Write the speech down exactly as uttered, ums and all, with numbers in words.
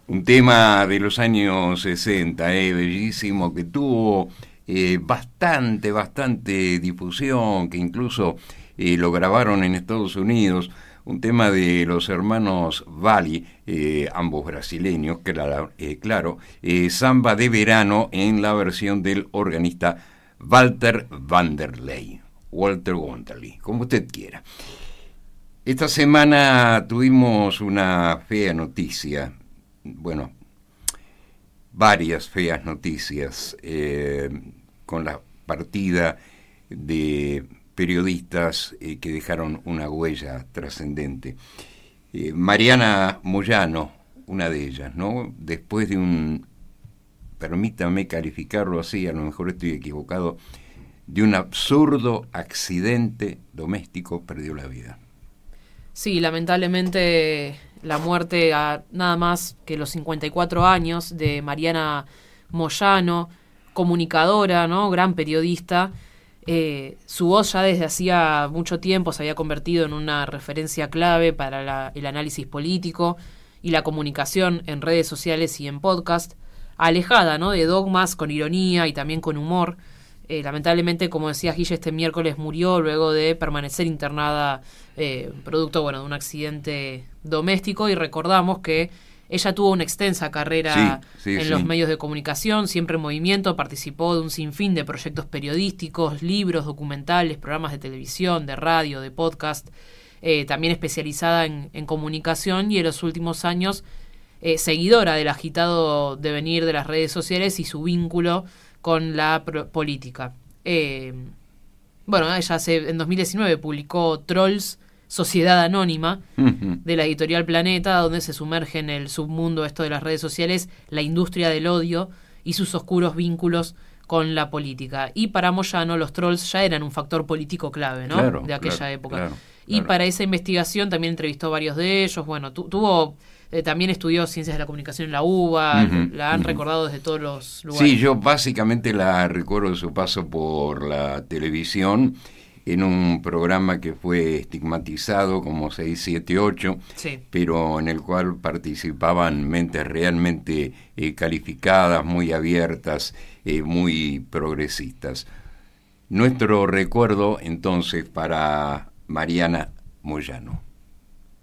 Un tema de los años sesenta, eh, bellísimo, que tuvo eh, bastante, bastante difusión, que incluso eh, lo grabaron en Estados Unidos. Un tema de los hermanos Valli, eh, ambos brasileños, claro, eh, claro eh, Samba de Verano, en la versión del organista Walter Wanderley, Walter Wanderley, como usted quiera. Esta semana tuvimos una fea noticia, bueno, varias feas noticias, eh, con la partida de periodistas eh, que dejaron una huella trascendente. Eh, Mariana Moyano, una de ellas, ¿no? Después de un, permítame calificarlo así, a lo mejor estoy equivocado, de un absurdo accidente doméstico, perdió la vida. Sí, lamentablemente la muerte a nada más que los cincuenta y cuatro años de Mariana Moyano, comunicadora, ¿no? Gran periodista. Eh, su voz ya desde hacía mucho tiempo se había convertido en una referencia clave para la, el análisis político y la comunicación en redes sociales y en podcast, alejada, ¿no? de dogmas, con ironía y también con humor. Eh, lamentablemente, como decía Guille, este miércoles murió luego de permanecer internada eh, producto bueno, de un accidente doméstico, y recordamos que ella tuvo una extensa carrera sí, sí, en sí. los medios de comunicación, siempre en movimiento, participó de un sinfín de proyectos periodísticos, libros, documentales, programas de televisión, de radio, de podcast, eh, también especializada en, en comunicación, y en los últimos años eh, seguidora del agitado devenir de las redes sociales y su vínculo con la pro- política. Eh, bueno, ella hace, en dos mil diecinueve publicó Trolls, Sociedad Anónima, uh-huh. de la editorial Planeta, donde se sumerge en el submundo esto de las redes sociales, la industria del odio y sus oscuros vínculos con la política. Y para Moyano los trolls ya eran un factor político clave, ¿no? Claro, de aquella claro, época. Claro, y claro. para esa investigación también entrevistó a varios de ellos. Bueno, tu, tuvo... Eh, también estudió Ciencias de la Comunicación en la UBA, uh-huh, la han uh-huh. recordado desde todos los lugares. Sí, yo básicamente la recuerdo de su paso por la televisión, en un programa que fue estigmatizado como seis siete ocho, sí. pero en el cual participaban mentes realmente eh, calificadas, muy abiertas, eh, muy progresistas. Nuestro recuerdo entonces para Mariana Moyano.